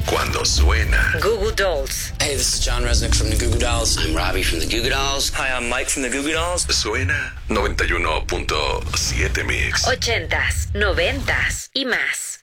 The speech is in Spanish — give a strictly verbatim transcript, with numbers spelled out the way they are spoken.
cuando suena. Goo Goo Dolls. Hey, this is John Resnick from the Goo Goo Dolls. I'm Robbie from the Goo Goo Dolls. Hi, I'm Mike from the Goo Goo Dolls. Suena noventa y uno punto siete Mix. Ochentas, noventas y más.